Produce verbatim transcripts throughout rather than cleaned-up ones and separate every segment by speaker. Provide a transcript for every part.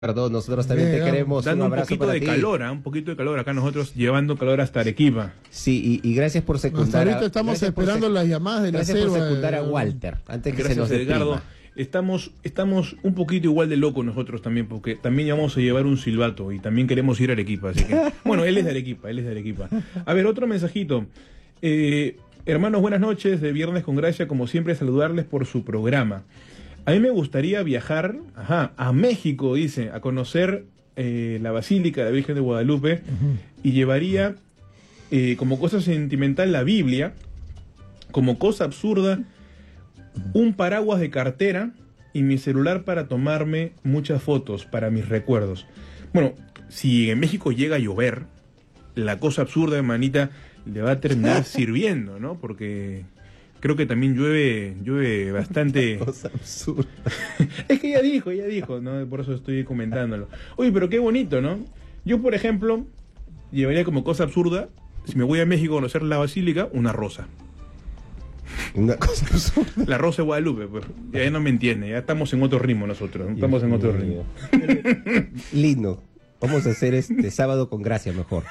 Speaker 1: Perdón, nosotros también
Speaker 2: Bien,
Speaker 1: te queremos.
Speaker 3: Dando
Speaker 1: un
Speaker 3: un,
Speaker 1: abrazo
Speaker 3: poquito
Speaker 1: para
Speaker 3: de
Speaker 1: ti.
Speaker 3: calor, ¿eh? un poquito de calor acá nosotros llevando calor hasta Arequipa.
Speaker 1: Sí, y, y gracias por secundar.
Speaker 2: Hasta ahorita
Speaker 1: a-
Speaker 2: estamos
Speaker 1: gracias por
Speaker 2: esperando
Speaker 1: sec-
Speaker 2: las llamadas de la
Speaker 1: Gracias por
Speaker 2: selva.
Speaker 1: secundar a
Speaker 2: eh,
Speaker 1: Walter, antes que se
Speaker 3: Gracias,
Speaker 1: nos
Speaker 3: Edgardo.
Speaker 1: deprima.
Speaker 3: Estamos, estamos un poquito igual de locos nosotros también, porque también vamos a llevar un silbato y también queremos ir a Arequipa. Así que, bueno, él es de Arequipa, él es de Arequipa. A ver, otro mensajito. Eh, hermanos, buenas noches, de Viernes con Gracia, como siempre, saludarles por su programa. A mí me gustaría viajar, ajá, a México, dice, a conocer eh, la Basílica de la Virgen de Guadalupe, uh-huh. y llevaría eh, como cosa sentimental la Biblia, como cosa absurda un paraguas de cartera y mi celular para tomarme muchas fotos para mis recuerdos. Bueno, si en México llega a llover, la cosa absurda, hermanita, le va a terminar sirviendo, ¿no? Porque creo que también llueve, llueve bastante.
Speaker 1: Cosa absurda.
Speaker 3: Es que ella dijo, ella dijo, ¿no? Por eso estoy comentándolo. Oye, pero qué bonito, ¿no? Yo, por ejemplo, llevaría como cosa absurda, si me voy a México a conocer la Basílica, una rosa.
Speaker 1: Una cosa absurda.
Speaker 3: La Rosa de Guadalupe, pues. Ya no me entiende, ya estamos en otro ritmo nosotros, ¿no? Estamos en otro ritmo.
Speaker 1: Lindo. Vamos a hacer este sábado con Gracia mejor.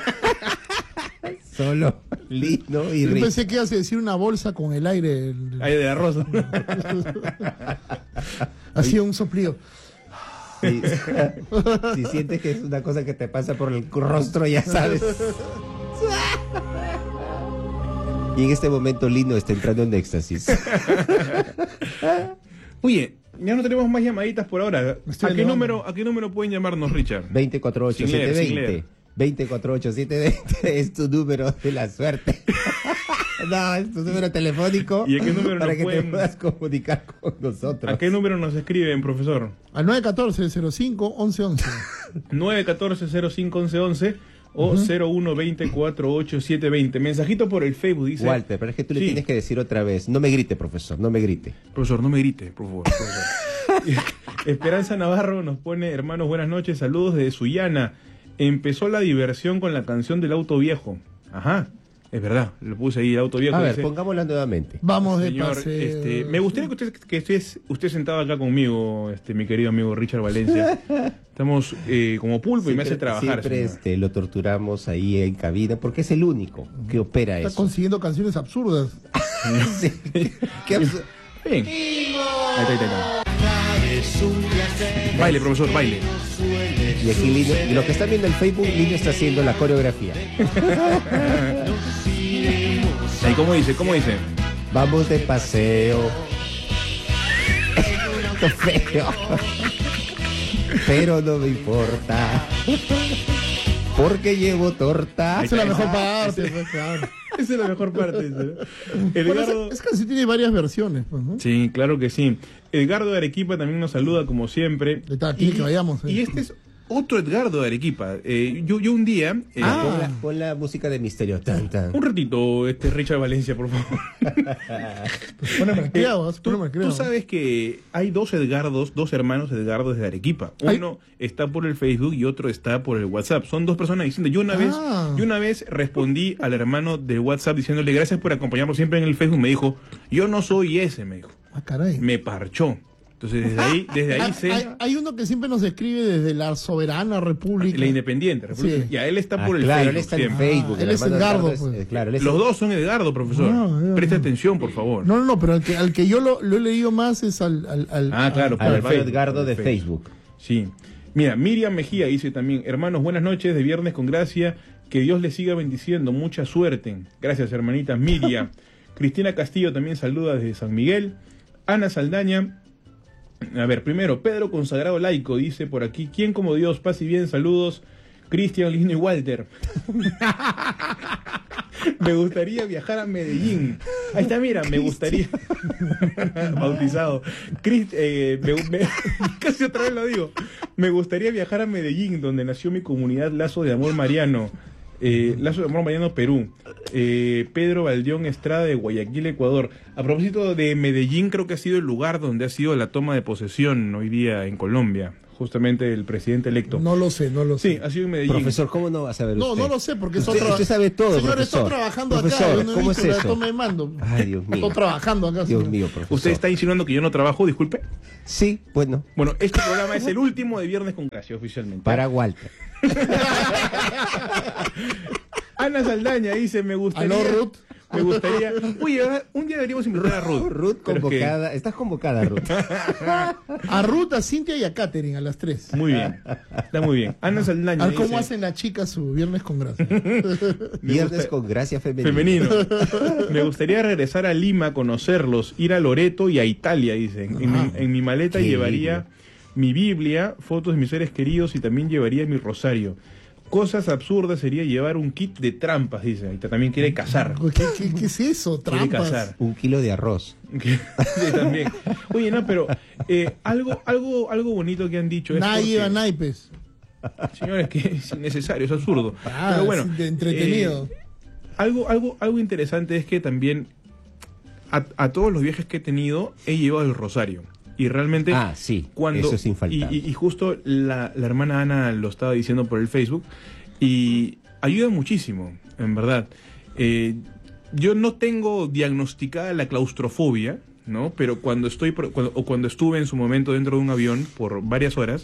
Speaker 1: Solo lindo y
Speaker 2: Yo
Speaker 1: rico.
Speaker 2: pensé que ibas a decir una bolsa con el aire. el-
Speaker 3: Ay, de la rosa.
Speaker 2: Hacía un soplido.
Speaker 1: Si, si sientes que es una cosa que te pasa por el rostro, ya sabes. Y en este momento Lino está entrando en éxtasis.
Speaker 3: Oye, ya no tenemos más llamaditas por ahora.
Speaker 2: Estoy
Speaker 3: ¿A qué,
Speaker 2: elevando.
Speaker 3: número, ¿A qué número pueden llamarnos, Richard?
Speaker 1: veinte cuarenta y ocho
Speaker 3: Sin leer,
Speaker 1: setecientos
Speaker 3: sin
Speaker 1: veinte.
Speaker 3: leer.
Speaker 1: veinte cuarenta y ocho setecientos veinte es tu número de la suerte. No, es tu número telefónico.
Speaker 3: ¿Y a qué número
Speaker 1: para
Speaker 3: nos
Speaker 1: que
Speaker 3: pueden-
Speaker 1: te puedas comunicar con nosotros?
Speaker 3: ¿A qué número nos escriben, profesor?
Speaker 2: Al nueve uno cuatro, cero cinco, once once.
Speaker 3: nueve uno cuatro cero cinco once once o cero uno veinte cuarenta y ocho setecientos veinte. Mensajito por el Facebook, dice.
Speaker 1: Walter, pero es que tú le
Speaker 3: Sí.
Speaker 1: tienes que decir otra vez. No me grite, profesor, no me grite.
Speaker 3: Profesor, no me grite, por favor. profesor. Esperanza Navarro nos pone, hermanos, buenas noches, saludos desde Sullana. Empezó la diversión con la canción del auto viejo. Ajá, es verdad, lo puse ahí, el auto viejo.
Speaker 1: A ver,
Speaker 3: dice,
Speaker 1: pongámosla nuevamente.
Speaker 2: Vamos de
Speaker 3: señor,
Speaker 2: paseo.
Speaker 3: este, me gustaría que usted, que estés usted sentado acá conmigo, este, mi querido amigo Richard Valencia. Estamos eh, como pulpo y me hace trabajar.
Speaker 1: Siempre
Speaker 3: señor.
Speaker 1: este, lo torturamos ahí en cabina porque es el único que opera
Speaker 2: Está
Speaker 1: eso.
Speaker 2: consiguiendo canciones absurdas.
Speaker 1: Sí. Qué absurdo.
Speaker 3: Bien. Ahí está, ahí está, ahí está. Baile, profesor, baile.
Speaker 1: Y aquí Lino, y los que están viendo el Facebook, Lino está haciendo la coreografía.
Speaker 3: Ahí, ¿cómo dice? ¿Cómo dice?
Speaker 1: Vamos de paseo. Esto feo. Pero no me importa. Porque llevo torta.
Speaker 2: Esa es la mejor parte, pues, claro.
Speaker 3: Esa es la mejor parte. dice.
Speaker 2: Bueno,
Speaker 3: Edgardo...
Speaker 2: esa, esa canción tiene varias versiones, pues, ¿no?
Speaker 3: Sí, claro que sí. Edgardo de Arequipa también nos saluda como siempre.
Speaker 2: Está aquí, que vayamos, eh.
Speaker 3: Y este es otro Edgardo de Arequipa. Eh, yo, yo un día... eh,
Speaker 2: Ah.
Speaker 1: Pon, la, pon la música de misterio. Tan, tan.
Speaker 3: Un ratito, este Richard Valencia, por favor.
Speaker 2: Pues pone malcriado,
Speaker 3: Eh,
Speaker 2: ¿eh?
Speaker 3: tú,
Speaker 2: Pone malcriado.
Speaker 3: tú sabes que hay dos Edgardos, dos hermanos Edgardos de Arequipa.
Speaker 2: Ay.
Speaker 3: Uno está por el Facebook y otro está por el WhatsApp. Son dos personas distintas. Yo una vez,
Speaker 2: Ah.
Speaker 3: yo una vez respondí al hermano de WhatsApp diciéndole gracias por acompañarnos siempre en el Facebook. Me dijo, yo no soy ese, me dijo.
Speaker 2: Ah, caray.
Speaker 3: Me parchó. Entonces desde ahí, desde ahí
Speaker 2: hay,
Speaker 3: sé
Speaker 2: hay, hay uno que siempre nos escribe desde la soberana república.
Speaker 3: la Independiente. República.
Speaker 2: Sí.
Speaker 3: Y a él está
Speaker 1: Ah,
Speaker 3: por el
Speaker 1: claro,
Speaker 3: Facebook.
Speaker 1: él está en
Speaker 3: siempre.
Speaker 1: Facebook.
Speaker 2: Ah, él
Speaker 1: el
Speaker 2: es
Speaker 1: hermano
Speaker 2: Edgardo,
Speaker 1: es-
Speaker 2: pues.
Speaker 1: eh, claro, él es
Speaker 3: Los dos son Edgardo, profesor.
Speaker 2: No, no,
Speaker 3: Preste
Speaker 2: no.
Speaker 3: atención, por favor.
Speaker 2: No, no, no, pero al que, al que yo lo, lo he leído más es al... al, al
Speaker 3: Ah, claro,
Speaker 1: al
Speaker 3: por el
Speaker 1: hermano
Speaker 3: Facebook,
Speaker 1: Edgardo
Speaker 3: por el
Speaker 1: de Facebook.
Speaker 3: Sí. Mira, Miriam Mejía dice también, hermanos, buenas noches de Viernes con Gracia, que Dios les siga bendiciendo, mucha suerte. Gracias, hermanita Miriam. Cristina Castillo también saluda desde San Miguel. Ana Saldaña, a ver, primero, Pedro Consagrado Laico dice por aquí, ¿quién como Dios? Paz y bien, saludos, Cristian, Lino y Walter. Me gustaría viajar a Medellín. Ahí está, mira, me gustaría. Bautizado. Crist- eh, me- me- Casi otra vez lo digo. Me gustaría viajar a Medellín, donde nació mi comunidad Lazo de Amor Mariano. Eh, Lazo de Amor Mariano, Perú. Eh, Pedro Valdión Estrada de Guayaquil, Ecuador. A propósito de Medellín, creo que ha sido el lugar donde ha sido la toma de posesión hoy día en Colombia. justamente el presidente electo.
Speaker 2: No lo sé, no lo sé.
Speaker 3: Sí, ha sido en Medellín.
Speaker 1: Profesor, ¿cómo no va a saber
Speaker 2: No,
Speaker 1: usted?
Speaker 2: no lo sé, porque es
Speaker 1: Usted,
Speaker 2: otra...
Speaker 1: usted sabe todo,
Speaker 2: Señor,
Speaker 1: profesor.
Speaker 2: estoy trabajando
Speaker 1: Profesor,
Speaker 2: acá. Yo no he
Speaker 1: ¿cómo
Speaker 2: visto
Speaker 1: es
Speaker 2: la
Speaker 1: eso?
Speaker 2: toma de mando.
Speaker 1: Ay, Dios mío.
Speaker 2: Estoy trabajando acá.
Speaker 1: Dios
Speaker 2: señor.
Speaker 1: mío, profesor.
Speaker 3: ¿Usted está insinuando que yo no trabajo? Disculpe.
Speaker 1: Sí, bueno,
Speaker 3: Bueno, este programa es el último de Viernes con Gracia, oficialmente.
Speaker 1: para Walter.
Speaker 3: Ana Saldaña dice, me gustaría...
Speaker 2: ¿Aló, Ruth?
Speaker 3: Me gustaría... Oye, ahora, un día deberíamos invitar a Ruth.
Speaker 1: Ruth
Speaker 3: Pero es que-
Speaker 1: convocada. Estás convocada, Ruth.
Speaker 2: A Ruth, a Cintia y a Katherine a las tres.
Speaker 3: Muy bien, está muy bien. Ana Saldaña
Speaker 2: A ver cómo
Speaker 3: dice,
Speaker 2: hacen las chicas su viernes con gracia.
Speaker 3: me
Speaker 1: Viernes
Speaker 3: gusta-
Speaker 1: con gracia femenina.
Speaker 3: Femenino. Me gustaría regresar a Lima, conocerlos, ir a Loreto y a Italia, dicen. En, mi, en mi maleta
Speaker 1: Qué
Speaker 3: llevaría
Speaker 1: lindo.
Speaker 3: mi Biblia, fotos de mis seres queridos y también llevaría mi rosario. Cosas absurdas sería llevar un kit de trampas, dice. Y también quiere cazar.
Speaker 2: ¿Qué, qué, qué es eso?
Speaker 3: Quiere
Speaker 2: Trampas.
Speaker 3: cazar.
Speaker 1: Un kilo de arroz.
Speaker 3: Sí, también. Oye, no, pero eh, algo, algo, algo bonito que han dicho es
Speaker 2: Nadie
Speaker 3: porque-
Speaker 2: lleva naipes.
Speaker 3: señores, que es innecesario, es absurdo.
Speaker 2: Ah,
Speaker 3: pero bueno,
Speaker 2: es de entretenido.
Speaker 3: eh, algo, algo, algo interesante es que también a, a todos los viajes que he tenido he llevado el rosario. Y realmente
Speaker 1: Ah, sí,
Speaker 3: cuando
Speaker 1: eso es infaltable.
Speaker 3: y, y- y justo la, la hermana Ana lo estaba diciendo por el Facebook y ayuda muchísimo, en verdad. Eh, yo no tengo diagnosticada la claustrofobia, ¿no? Pero cuando estoy por- cuando, o cuando estuve en su momento dentro de un avión por varias horas,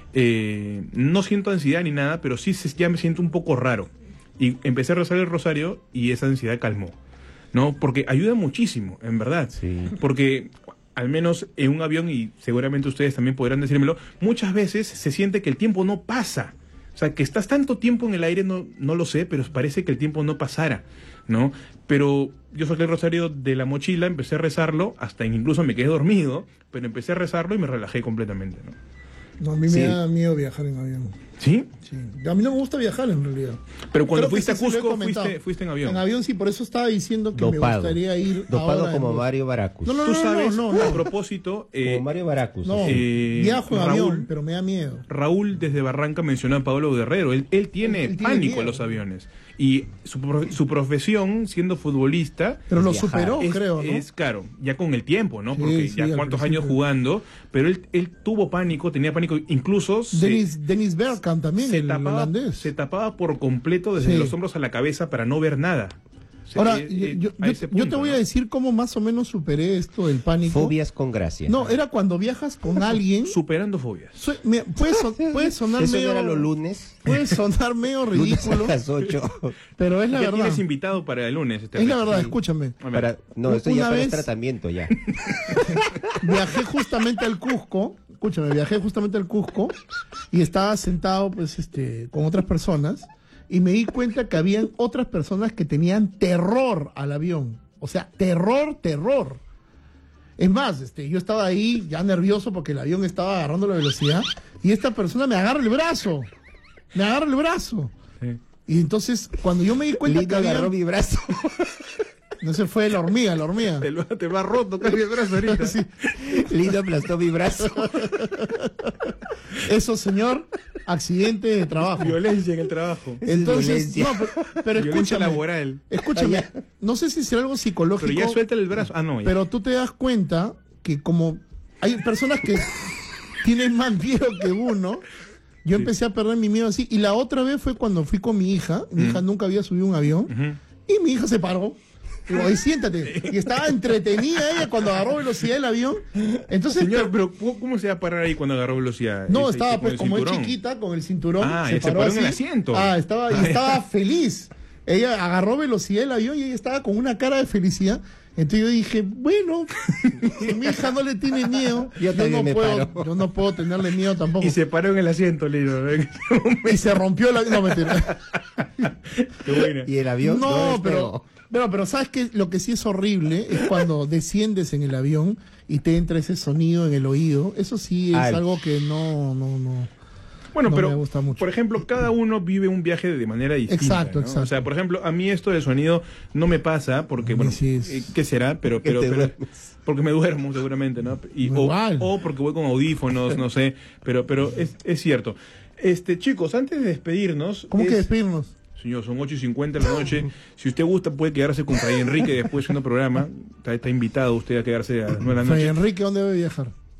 Speaker 3: eh, no siento ansiedad ni nada, pero sí se- ya me siento un poco raro. Y empecé a rezar el rosario y esa ansiedad calmó, ¿no? Porque ayuda muchísimo, en verdad.
Speaker 1: Sí.
Speaker 3: Porque al menos en un avión, y seguramente ustedes también podrán decírmelo, muchas veces se siente que el tiempo no pasa. O sea, que estás tanto tiempo en el aire, no, no lo sé, pero parece que el tiempo no pasara, ¿no? Pero yo saqué el rosario de la mochila, empecé a rezarlo, hasta incluso me quedé dormido, pero empecé a rezarlo y me relajé completamente, ¿no?
Speaker 2: No, a mí
Speaker 1: Sí.
Speaker 2: me da miedo viajar en avión.
Speaker 3: ¿Sí?
Speaker 2: Sí. A mí no me gusta viajar en realidad.
Speaker 3: Pero cuando
Speaker 2: Creo que
Speaker 3: fuiste a
Speaker 2: sí se lo he
Speaker 3: Cusco,
Speaker 2: comentado.
Speaker 3: fuiste, fuiste en avión.
Speaker 2: En avión sí, por eso estaba diciendo que me
Speaker 1: Dopado.
Speaker 2: gustaría ir
Speaker 1: Dopado
Speaker 2: ahora
Speaker 1: como
Speaker 2: en-
Speaker 1: Mario Baracus.
Speaker 2: No, no,
Speaker 3: Tú
Speaker 2: no,
Speaker 3: sabes,
Speaker 2: no, no,
Speaker 3: a
Speaker 2: no.
Speaker 3: propósito, eh,
Speaker 1: Como Mario Baracus.
Speaker 2: No,
Speaker 3: Eh,
Speaker 2: viajo en
Speaker 3: Raúl-
Speaker 2: avión, pero me da miedo.
Speaker 3: Raúl desde Barranca mencionó a Pablo Guerrero. Él, él tiene
Speaker 2: Él tiene
Speaker 3: pánico
Speaker 2: miedo.
Speaker 3: a los aviones. Y su, pro- su profesión, siendo futbolista,
Speaker 2: Pero lo
Speaker 1: Viajar.
Speaker 2: superó,
Speaker 3: es,
Speaker 2: creo, ¿no?
Speaker 3: es claro, ya con el tiempo, ¿no?
Speaker 2: Sí,
Speaker 3: Porque
Speaker 2: sí,
Speaker 3: ya
Speaker 2: al
Speaker 3: cuántos
Speaker 2: principio.
Speaker 3: años jugando, pero él, él tuvo pánico, tenía pánico, incluso se,
Speaker 2: Dennis, Dennis Bergkamp también,
Speaker 3: se
Speaker 2: el
Speaker 3: tapaba,
Speaker 2: holandés.
Speaker 3: se tapaba por completo desde
Speaker 2: Sí.
Speaker 3: los hombros a la cabeza para no ver nada. Se-
Speaker 2: Ahora,
Speaker 3: eh, eh,
Speaker 2: yo,
Speaker 3: a
Speaker 2: yo-
Speaker 3: ese
Speaker 2: yo te
Speaker 3: punto,
Speaker 2: voy
Speaker 3: ¿no?
Speaker 2: a decir cómo más o menos superé esto del pánico.
Speaker 1: Fobias con gracia.
Speaker 2: No, era cuando viajas con alguien.
Speaker 3: Superando fobias.
Speaker 2: Su- me- puede, son- puede sonar
Speaker 1: Eso
Speaker 2: medio.
Speaker 1: era los lunes.
Speaker 2: Puede sonar medio
Speaker 1: Lunes a
Speaker 2: ridículo,
Speaker 1: las ocho.
Speaker 2: pero es la
Speaker 3: Ya
Speaker 2: verdad.
Speaker 3: tienes invitado para el lunes. Este
Speaker 2: Es la
Speaker 3: mes.
Speaker 2: verdad, escúchame.
Speaker 3: A ver.
Speaker 1: Para, no, esto ya
Speaker 2: Una
Speaker 1: para
Speaker 2: vez-
Speaker 1: el tratamiento ya.
Speaker 2: Viajé justamente al Cusco, escúchame, viajé justamente al Cusco y estaba sentado pues este con otras personas y me di cuenta que habían otras personas que tenían terror al avión, o sea, terror, terror. Es más, este, yo estaba ahí ya nervioso porque el avión estaba agarrando la velocidad y esta persona me agarra el brazo, me agarra el brazo.
Speaker 3: Sí.
Speaker 2: Y entonces cuando yo me di cuenta
Speaker 1: Lindo
Speaker 2: que había,
Speaker 1: agarró mi brazo.
Speaker 2: no se fue la hormiga, la hormiga.
Speaker 3: Te, lo, te va roto, casi el brazo ahorita.
Speaker 2: Sí.
Speaker 1: Lindo aplastó mi brazo.
Speaker 2: Eso, señor, accidente de trabajo.
Speaker 3: Violencia en el trabajo.
Speaker 2: Entonces,
Speaker 1: violencia.
Speaker 2: no, pero, pero
Speaker 3: Violencia
Speaker 2: escúchame,
Speaker 3: laboral.
Speaker 2: escúchame, no sé si será algo psicológico,
Speaker 3: Pero ya suelta el brazo. Ah, no. Ya.
Speaker 2: pero tú te das cuenta que como hay personas que tienen más miedo que uno, yo
Speaker 3: Sí.
Speaker 2: empecé a perder mi miedo así. Y la otra vez fue cuando fui con mi hija, mi hija nunca había subido un avión,
Speaker 3: Ujú.
Speaker 2: y mi hija se paró. Digo, ahí siéntate. Y estaba entretenida ella cuando agarró velocidad el avión. Entonces,
Speaker 3: Señor, pero ¿cómo cómo se va a parar ahí cuando agarró velocidad?
Speaker 2: no,
Speaker 3: Ese-
Speaker 2: estaba
Speaker 3: con
Speaker 2: pues
Speaker 3: el
Speaker 2: como es
Speaker 3: cinturón.
Speaker 2: chiquita, con el cinturón.
Speaker 3: Ah,
Speaker 2: se
Speaker 3: él se
Speaker 2: paró
Speaker 3: paró en el
Speaker 2: así.
Speaker 3: asiento.
Speaker 2: Ah, estaba, y estaba feliz. Ella agarró velocidad el avión y ella estaba con una cara de felicidad. Entonces yo dije, bueno, si mi hija no le tiene miedo,
Speaker 1: Yo
Speaker 2: yo,
Speaker 1: también
Speaker 2: no
Speaker 1: me
Speaker 2: puedo,
Speaker 1: paro.
Speaker 2: yo no puedo tenerle miedo tampoco.
Speaker 3: Y se paró en el asiento, le digo.
Speaker 2: Y se rompió la... No, mentira.
Speaker 3: Qué buena.
Speaker 1: Y el avión
Speaker 2: No,
Speaker 1: no
Speaker 2: pero,
Speaker 1: despegó.
Speaker 2: pero, pero ¿sabes qué? Lo que sí es horrible es cuando desciendes en el avión y te entra ese sonido en el oído. Eso sí es
Speaker 1: Ay.
Speaker 2: algo que no, no, no.
Speaker 3: Bueno,
Speaker 2: No
Speaker 3: pero,
Speaker 2: me gusta mucho.
Speaker 3: por ejemplo, cada uno vive un viaje de manera distinta.
Speaker 2: Exacto,
Speaker 3: ¿no?
Speaker 2: exacto.
Speaker 3: O sea, por ejemplo, a mí esto del sonido no me pasa porque,
Speaker 2: A mí
Speaker 3: bueno,
Speaker 2: sí es-
Speaker 3: eh, ¿qué será? Pero,
Speaker 1: Que
Speaker 3: pero,
Speaker 1: te
Speaker 3: pero-
Speaker 1: duermes.
Speaker 3: porque me duermo seguramente, ¿no? Y, o,
Speaker 2: Igual.
Speaker 3: o porque voy con audífonos, no sé, pero, pero es, es cierto. Este, chicos, antes de despedirnos...
Speaker 2: ¿Cómo
Speaker 3: es-
Speaker 2: que despedirnos?
Speaker 3: Señor, son ocho y cincuenta de la noche. Si usted gusta, puede quedarse con Fray Enrique después haciendo programa. Está, está invitado usted a quedarse a las nueve de la
Speaker 2: Fray
Speaker 3: noche.
Speaker 2: Enrique, ¿dónde debe viajar?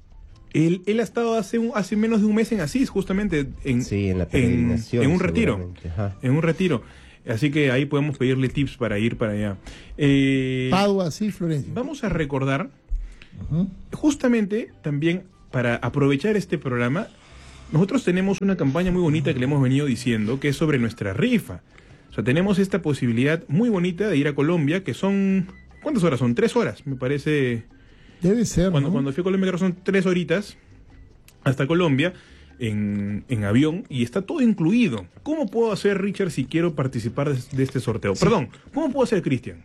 Speaker 3: Él, él ha estado hace un, hace menos de un mes en Asís, justamente, en,
Speaker 1: Sí, en la
Speaker 3: en,
Speaker 1: peregrinación,
Speaker 3: en un retiro.
Speaker 1: seguramente, ajá.
Speaker 3: En un retiro. Así que ahí podemos pedirle tips para ir para allá. Eh,
Speaker 2: Padua, sí, Florencia.
Speaker 3: vamos a recordar, justamente también para aprovechar este programa, nosotros tenemos una campaña muy bonita que le hemos venido diciendo, que es sobre nuestra rifa. O sea, tenemos esta posibilidad muy bonita de ir a Colombia, que son... ¿Cuántas horas son? Tres horas, me parece.
Speaker 2: Debe ser,
Speaker 3: Cuando,
Speaker 2: ¿no?
Speaker 3: cuando fui a Colombia, creo que son tres horitas hasta Colombia en, en avión y está todo incluido. ¿Cómo puedo hacer, Richard, si quiero participar de, de este sorteo? Perdón, ¿cómo puedo hacer, Cristian?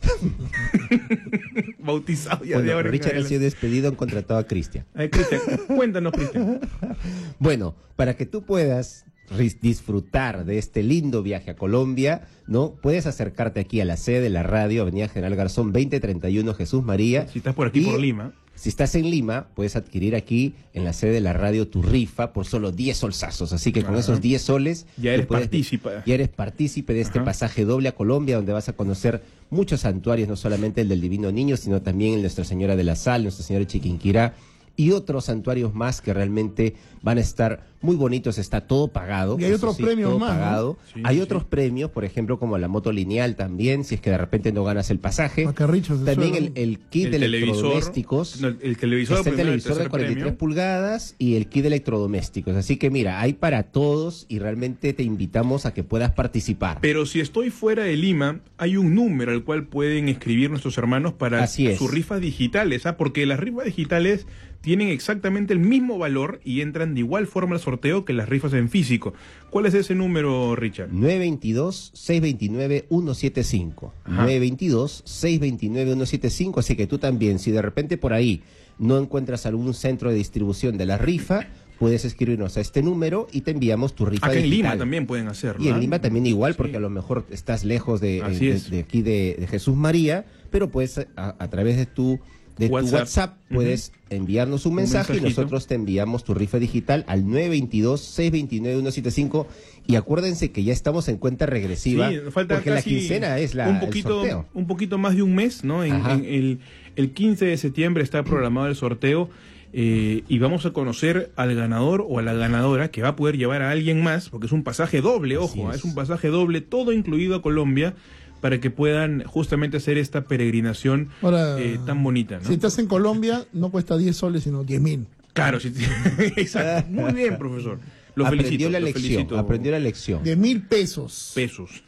Speaker 3: Bautizado ya de
Speaker 1: Bueno,
Speaker 3: ahora en
Speaker 1: Richard ha
Speaker 3: adelante.
Speaker 1: sido despedido, han contratado a Cristian.
Speaker 3: Ay, Cristian, cuéntanos, Cristian.
Speaker 1: Bueno, para que tú puedas ris- disfrutar de este lindo viaje a Colombia, ¿no? Puedes acercarte aquí a la sede de la radio, Avenida General Garzón, veinte treinta y uno, Jesús María.
Speaker 3: Si estás por aquí,
Speaker 1: Y
Speaker 3: por Lima.
Speaker 1: Si estás en Lima, puedes adquirir aquí en la sede de la radio tu rifa por solo diez solsazos. Así que con
Speaker 3: Ajá.
Speaker 1: esos diez soles...
Speaker 3: Ya
Speaker 1: tú
Speaker 3: eres
Speaker 1: puedes-
Speaker 3: partícipe.
Speaker 1: Ya eres partícipe de este
Speaker 3: Ajá.
Speaker 1: pasaje doble a Colombia, donde vas a conocer muchos santuarios, no solamente el del Divino Niño, sino también el Nuestra Señora de la Sal, Nuestra Señora de Chiquinquirá, y otros santuarios más que realmente van a estar muy bonitos. Está todo pagado.
Speaker 2: Y hay
Speaker 1: eso
Speaker 2: otros
Speaker 1: sí,
Speaker 2: premios
Speaker 1: todo
Speaker 2: más, ¿no?
Speaker 1: pagado.
Speaker 3: Sí,
Speaker 1: hay
Speaker 3: sí.
Speaker 1: otros premios, por ejemplo, como la moto lineal también, si es que de repente no ganas el pasaje.
Speaker 2: Macarrichos de
Speaker 1: También el,
Speaker 2: suero.
Speaker 1: el kit
Speaker 3: El
Speaker 1: de
Speaker 3: televisor,
Speaker 1: electrodomésticos.
Speaker 3: no, el televisor
Speaker 1: Está el
Speaker 3: primero, el
Speaker 1: televisor de
Speaker 3: tercer
Speaker 1: cuarenta y tres
Speaker 3: premio.
Speaker 1: pulgadas y el kit de electrodomésticos. Así que mira, hay para todos y realmente te invitamos a que puedas participar.
Speaker 3: Pero si estoy fuera de Lima, hay un número al cual pueden escribir nuestros hermanos para
Speaker 1: Así es.
Speaker 3: sus rifas digitales, ¿ah? Porque las rifas digitales tienen exactamente el mismo valor y entran de igual forma al sorteo que las rifas en físico. ¿Cuál es ese número, Richard?
Speaker 1: nueve dos dos, seis dos nueve, uno siete cinco.
Speaker 3: Ajá.
Speaker 1: nueve dos dos, seis dos nueve, uno siete cinco. Así que tú también, si de repente por ahí no encuentras algún centro de distribución de la rifa, puedes escribirnos a este número y te enviamos tu rifa
Speaker 3: Acá en
Speaker 1: digital.
Speaker 3: Lima también pueden hacerlo.
Speaker 1: Y en
Speaker 3: ¿ah?
Speaker 1: Lima también igual,
Speaker 3: Sí.
Speaker 1: porque a lo mejor estás lejos de,
Speaker 3: Así
Speaker 1: de-
Speaker 3: es.
Speaker 1: de aquí de, de Jesús María, pero puedes a, a través de tu de tu
Speaker 3: WhatsApp.
Speaker 1: WhatsApp
Speaker 3: Ujú.
Speaker 1: puedes enviarnos un mensaje y
Speaker 3: mensajito.
Speaker 1: nosotros te enviamos tu rifa digital al nueve dos dos, seis dos nueve, uno siete cinco. Y acuérdense que ya estamos en cuenta regresiva,
Speaker 3: Sí, falta
Speaker 1: porque la
Speaker 3: casi
Speaker 1: quincena es la,
Speaker 3: un
Speaker 1: el
Speaker 3: poquito,
Speaker 1: sorteo.
Speaker 3: un poquito más de un mes, ¿no? En,
Speaker 1: Ajá.
Speaker 3: en el, el quince de septiembre está programado el sorteo eh, y vamos a conocer al ganador o a la ganadora que va a poder llevar a alguien más, porque es un pasaje doble,
Speaker 1: Así
Speaker 3: ojo, ¿ah?
Speaker 1: es.
Speaker 3: es un pasaje doble, todo incluido a Colombia, para que puedan justamente hacer esta peregrinación
Speaker 2: Ahora,
Speaker 3: eh, tan bonita, ¿no?
Speaker 2: Si estás en Colombia, no cuesta diez soles, sino diez mil.
Speaker 3: Claro, sí, sí. Exacto. Muy bien, profesor. Lo
Speaker 1: aprendió
Speaker 3: felicito,
Speaker 1: la
Speaker 3: lo
Speaker 1: lección,
Speaker 3: felicito.
Speaker 1: aprendió la lección.
Speaker 2: diez mil pesos.
Speaker 3: Pesos.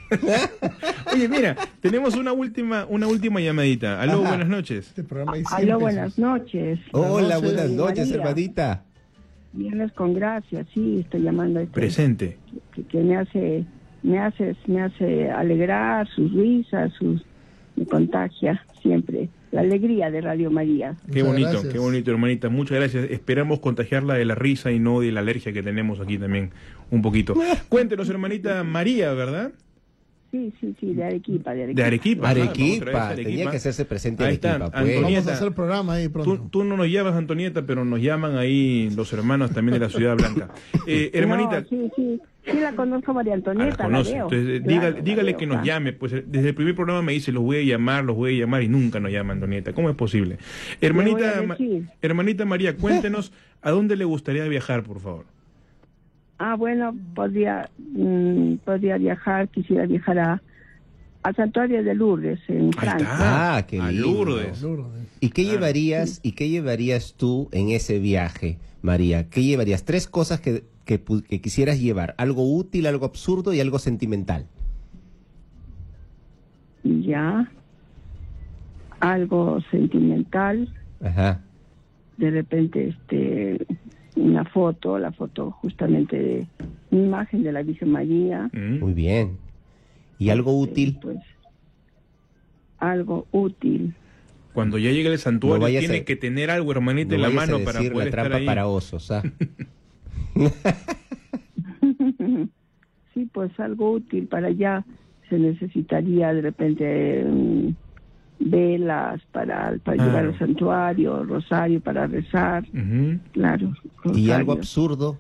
Speaker 3: Oye, mira, tenemos una última, una última llamadita. Aló,
Speaker 1: Ajá.
Speaker 3: buenas noches.
Speaker 2: Este programa hay cien
Speaker 4: Aló,
Speaker 2: pesos.
Speaker 4: buenas noches.
Speaker 1: Hola,
Speaker 2: noches,
Speaker 1: buenas noches,
Speaker 4: María.
Speaker 1: hermanita.
Speaker 4: Viernes con gracia, sí, estoy llamando a este,
Speaker 3: Presente.
Speaker 4: que, que me hace, me hace, me hace alegrar, sus risas, sus, me contagia siempre la alegría de Radio María.
Speaker 3: Qué
Speaker 2: Muchas
Speaker 3: bonito,
Speaker 2: gracias.
Speaker 3: qué bonito, hermanita. Muchas gracias. Esperamos contagiarla de la risa y no de la alergia que tenemos aquí también, un poquito. Cuéntenos, hermanita María, ¿verdad?
Speaker 4: Sí, sí, sí, de Arequipa, de Arequipa.
Speaker 3: De Arequipa. ajá, vamos otra vez
Speaker 1: Arequipa,
Speaker 3: a Arequipa.
Speaker 1: tenía que hacerse presente
Speaker 3: Ahí está,
Speaker 1: Arequipa, pues.
Speaker 3: Antonieta.
Speaker 2: Vamos a hacer programa ahí pronto.
Speaker 3: Tú, tú no nos llamas, Antonieta, pero nos llaman ahí los hermanos también de la Ciudad Blanca. Eh, hermanita,
Speaker 4: No, sí, sí, sí la conozco, María
Speaker 3: ah, la
Speaker 4: Antonieta, la,
Speaker 3: conoce.
Speaker 4: veo.
Speaker 3: Entonces, eh,
Speaker 4: Claro,
Speaker 3: dígale,
Speaker 4: la
Speaker 3: dígale
Speaker 4: veo,
Speaker 3: que nos
Speaker 4: claro.
Speaker 3: llame. Pues eh, desde el primer programa me dice, los voy a llamar, los voy a llamar y nunca nos llama Antonieta. ¿Cómo es posible? Hermanita,
Speaker 4: Le voy a
Speaker 3: Ma-
Speaker 4: decir.
Speaker 3: hermanita María, cuéntenos a dónde le gustaría viajar, por favor.
Speaker 4: Ah, bueno, podría, mm, podría viajar, quisiera viajar a, a Santuario de Lourdes, en
Speaker 3: Ahí
Speaker 4: Francia.
Speaker 3: está.
Speaker 1: Ah, qué
Speaker 3: A
Speaker 1: lindo.
Speaker 3: Lourdes.
Speaker 2: Lourdes.
Speaker 1: ¿Y qué
Speaker 3: Claro.
Speaker 1: llevarías y qué llevarías tú en ese viaje, María? ¿Qué llevarías? Tres cosas que, que, pu- que quisieras llevar. Algo útil, algo absurdo y algo sentimental.
Speaker 4: Ya, algo sentimental,
Speaker 1: Ajá.
Speaker 4: de repente este una foto, la foto justamente de una imagen de la Virgen María.
Speaker 3: Mm.
Speaker 1: Muy bien. ¿Y algo útil?
Speaker 4: Pues algo útil.
Speaker 3: Cuando ya llegue el
Speaker 1: No
Speaker 3: santuario,
Speaker 1: vayas
Speaker 3: tiene
Speaker 1: a-
Speaker 3: que tener algo, hermanita,
Speaker 1: No
Speaker 3: en la
Speaker 1: vayas a
Speaker 3: mano para
Speaker 1: decir
Speaker 3: poder
Speaker 1: la
Speaker 3: estar
Speaker 1: trampa
Speaker 3: ahí.
Speaker 1: para osos, ¿ah?
Speaker 4: Sí, pues algo útil para allá. Se necesitaría de repente mm, velas para, para
Speaker 3: Claro.
Speaker 4: llevar al santuario, rosario para rezar,
Speaker 3: Ujú.
Speaker 4: claro.
Speaker 1: ¿Y algo
Speaker 4: rosario.
Speaker 1: absurdo?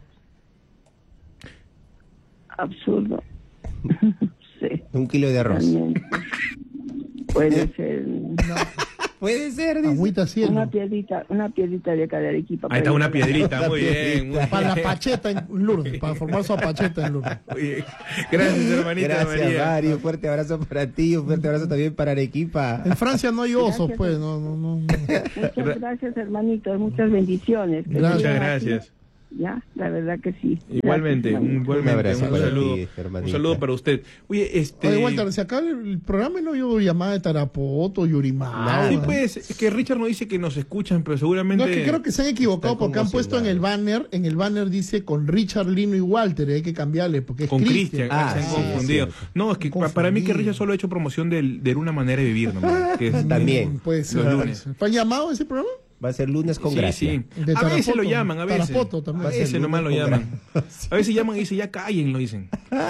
Speaker 4: Absurdo. Sí,
Speaker 1: Un kilo de arroz.
Speaker 4: realmente. Puede ser.
Speaker 2: No,
Speaker 1: Puede ser, dice.
Speaker 2: Agüita cielo.
Speaker 4: Una piedrita, una piedrita de acá de Arequipa.
Speaker 3: Ahí está
Speaker 4: para
Speaker 3: una
Speaker 4: llevar.
Speaker 3: piedrita, muy bien. Muy
Speaker 2: Para la
Speaker 3: bien.
Speaker 2: pacheta en Lourdes, para formar su pacheta en Lourdes.
Speaker 3: Muy bien. Gracias, hermanita
Speaker 1: Gracias,
Speaker 3: María.
Speaker 1: Mario. Un fuerte abrazo para ti, un fuerte abrazo también para Arequipa.
Speaker 2: En Francia no hay osos,
Speaker 4: Gracias.
Speaker 2: pues, no, no, no. no.
Speaker 4: Muchas gracias, hermanitos. Muchas bendiciones. Que
Speaker 2: Gracias.
Speaker 4: sigan
Speaker 3: Muchas
Speaker 4: así.
Speaker 3: gracias.
Speaker 4: Ya, la verdad que sí.
Speaker 3: Igualmente,
Speaker 4: Gracias,
Speaker 3: un,
Speaker 4: hermanito.
Speaker 3: igualmente,
Speaker 1: Un abrazo
Speaker 3: un
Speaker 1: para
Speaker 3: saludo,
Speaker 1: ti,
Speaker 3: un
Speaker 1: hermanita.
Speaker 3: saludo para usted. Oye, este...
Speaker 2: Oye, Walter, se acaba el programa y no yo llamada de Tarapoto, Yurimau.
Speaker 1: Nada.
Speaker 3: Sí,
Speaker 2: ¿no?
Speaker 3: pues, es que Richard nos dice que nos escuchan, pero seguramente...
Speaker 2: No, es que creo que se han equivocado
Speaker 1: Están
Speaker 2: porque han puesto en el banner, en el banner dice con Richard, Lino y Walter, y hay que cambiarle porque es
Speaker 3: Con
Speaker 2: Cristian.
Speaker 3: Cristian,
Speaker 1: Ah,
Speaker 3: se han
Speaker 1: sí,
Speaker 3: confundido.
Speaker 1: es cierto.
Speaker 3: No, es que
Speaker 2: Han
Speaker 3: pa- para mí que
Speaker 2: confundido.
Speaker 3: Richard solo ha hecho promoción del- de, una manera de vivir, nomás, que es-
Speaker 1: También.
Speaker 2: Puede ser.
Speaker 3: Los lunes.
Speaker 2: ¿Te han llamado a ese programa?
Speaker 1: Va a ser lunes con
Speaker 3: Sí,
Speaker 1: gracia.
Speaker 3: sí.
Speaker 2: De
Speaker 3: A veces
Speaker 2: Tarapoto.
Speaker 3: lo llaman, a veces.
Speaker 2: Tarapoto también.
Speaker 3: A veces
Speaker 1: lunes
Speaker 3: nomás lo
Speaker 1: con
Speaker 3: llaman. A veces llaman y dicen, ya callen, lo dicen.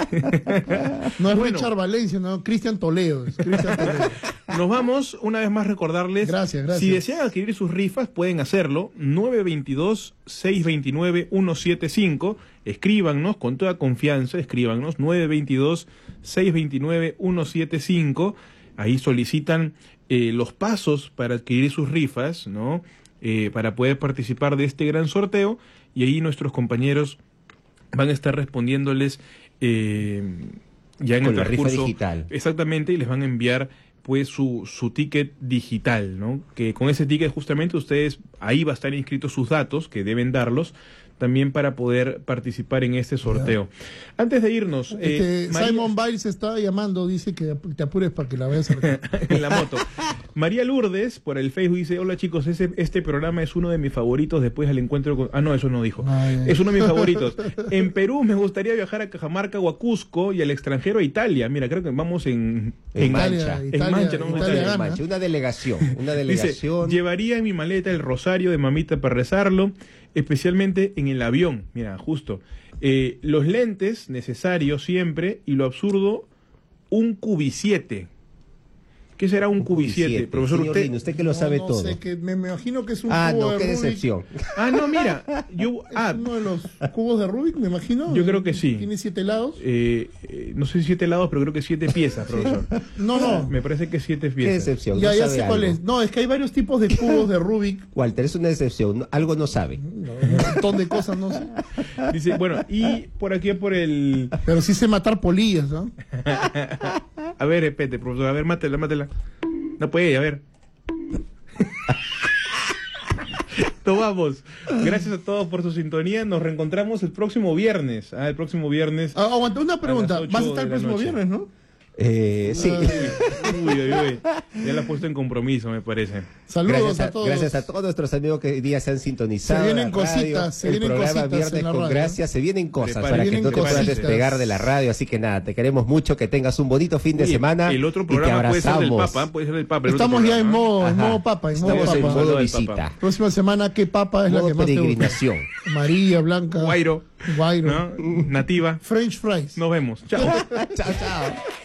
Speaker 2: No es
Speaker 3: Bueno.
Speaker 2: Richard Valencia, no, Cristian Toledo. Es Cristian Toledo.
Speaker 3: Nos vamos, una vez más recordarles.
Speaker 2: Gracias, gracias.
Speaker 3: Si desean adquirir sus rifas, pueden hacerlo. nueve dos dos, seis dos nueve, uno siete cinco. Escríbanos con toda confianza, escríbanos. nueve dos dos, seis dos nueve, uno siete cinco. Ahí solicitan eh, los pasos para adquirir sus rifas, ¿no? Eh, para poder participar de este gran sorteo. Y ahí nuestros compañeros van a estar respondiéndoles eh, ya en
Speaker 1: Con
Speaker 3: el
Speaker 1: la rifa
Speaker 3: transcurso.
Speaker 1: digital.
Speaker 3: Exactamente, y les van a enviar pues su, su ticket digital, ¿no? Que con ese ticket justamente ustedes, ahí va a estar inscritos sus datos, que deben darlos, también para poder participar en este sorteo. Antes de irnos, eh,
Speaker 2: Este,
Speaker 3: María-
Speaker 2: Simon Biles está llamando, dice que te apures para que la vayas a ver.
Speaker 3: en la moto. María Lourdes, por el Facebook, dice, hola chicos, ese, este programa es uno de mis favoritos después del encuentro con... Ah, no, eso no dijo.
Speaker 2: Ay, ay.
Speaker 3: Es uno de mis favoritos. En Perú me gustaría viajar a Cajamarca o a Cusco y al extranjero a Italia. Mira, creo que vamos en...
Speaker 1: En
Speaker 3: en-
Speaker 1: mancha.
Speaker 2: Italia,
Speaker 3: En
Speaker 2: Italia,
Speaker 3: mancha, ¿no?
Speaker 2: Italia
Speaker 3: Italia,
Speaker 2: gana.
Speaker 1: Mancha, una delegación, una
Speaker 3: Dice,
Speaker 1: delegación.
Speaker 3: llevaría en mi maleta el rosario de mamita para rezarlo, especialmente en el avión. Mira, justo. Eh, los lentes necesarios siempre y lo absurdo, un cubisiete. ¿Qué será un, cubisiete?
Speaker 1: Cubisiete.
Speaker 3: Profesor,
Speaker 1: Señor
Speaker 3: usted...
Speaker 1: Lino, usted que lo
Speaker 2: No,
Speaker 1: sabe
Speaker 2: no
Speaker 1: todo.
Speaker 2: sé, que me, me imagino que es un
Speaker 1: Ah,
Speaker 2: cubo
Speaker 1: no,
Speaker 2: de
Speaker 1: qué
Speaker 2: Rubik.
Speaker 1: decepción.
Speaker 3: Ah, no, mira. Yo,
Speaker 2: Es
Speaker 3: ah,
Speaker 2: uno de los cubos de Rubik, me imagino.
Speaker 3: Yo creo que sí.
Speaker 2: Tiene siete lados.
Speaker 3: eh, eh, no sé si siete lados, pero creo que siete piezas, profesor.
Speaker 2: No, no.
Speaker 3: Me parece que siete
Speaker 1: Qué
Speaker 3: piezas.
Speaker 1: decepción.
Speaker 2: Ya,
Speaker 1: no
Speaker 2: ya
Speaker 1: sabe
Speaker 2: sé cuál
Speaker 1: algo.
Speaker 2: es. No, es que hay varios tipos de cubos de Rubik.
Speaker 1: Walter, es una decepción. no- Algo no sabe.
Speaker 2: No, un montón de cosas, no sé.
Speaker 3: Dice, bueno, y por aquí por el...
Speaker 2: Pero sí sé matar polillas, ¿no?
Speaker 3: A ver, espete, profesor, a ver, mátela, mátela. No puede, a ver. Tomamos. Gracias a todos por su sintonía. Nos reencontramos el próximo viernes. Ah, el próximo viernes.
Speaker 2: Ah, aguanta, una pregunta.
Speaker 3: A las ocho
Speaker 2: ¿Vas a estar el
Speaker 3: de la
Speaker 2: próximo
Speaker 3: noche.
Speaker 2: viernes, no?
Speaker 1: Eh, sí.
Speaker 3: Uy, uy, uy. Ya la he puesto en compromiso, me parece.
Speaker 2: Saludos
Speaker 1: Gracias a,
Speaker 2: a todos.
Speaker 1: gracias a todos nuestros amigos que hoy día se han sintonizado.
Speaker 2: Se vienen
Speaker 1: la radio,
Speaker 2: cositas, se
Speaker 1: el
Speaker 2: vienen
Speaker 1: programa
Speaker 2: cositas
Speaker 1: Viernes
Speaker 2: en la
Speaker 1: con
Speaker 2: radio.
Speaker 1: Gracias, se vienen cosas
Speaker 3: Prepare-
Speaker 1: para que
Speaker 2: vienen
Speaker 1: no te puedas
Speaker 2: cositas.
Speaker 1: despegar de la radio. Así que nada, te queremos mucho, que tengas un bonito fin de
Speaker 3: Oye,
Speaker 1: semana.
Speaker 3: el otro
Speaker 1: y te
Speaker 3: programa puede ser del
Speaker 1: abrazamos.
Speaker 3: Papa, puede ser del Papa. el otro
Speaker 2: Estamos ya en
Speaker 3: programa.
Speaker 2: modo, en
Speaker 1: Ajá.
Speaker 2: modo papa, en modo
Speaker 1: Estamos en
Speaker 2: papa.
Speaker 1: modo
Speaker 3: del
Speaker 1: visita.
Speaker 3: Papa.
Speaker 2: Próxima semana, ¿qué papa es la
Speaker 1: Modo
Speaker 2: que más te gusta?
Speaker 1: peregrinación.
Speaker 2: Amarilla, blanca.
Speaker 3: Guairo,
Speaker 2: Guairo.
Speaker 3: ¿no? Nativa.
Speaker 2: French fries.
Speaker 3: Nos vemos. Chao.
Speaker 1: Chao, chao.